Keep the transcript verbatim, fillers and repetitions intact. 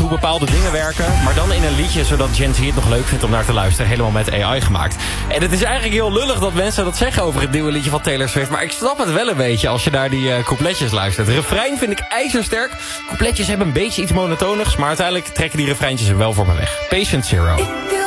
hoe bepaalde dingen werken, maar dan in een liedje zodat Gen Z het nog leuk vindt om naar te luisteren. Helemaal met A I gemaakt. En het is eigenlijk heel lullig dat mensen dat zeggen over het nieuwe liedje van Taylor Swift, maar ik snap het wel een beetje als je naar die uh, coupletjes luistert. De refrein vind ik ijzersterk. Coupletjes hebben een beetje iets monotonigs, maar uiteindelijk trekken die refreintjes er wel voor me weg. Patient Zero.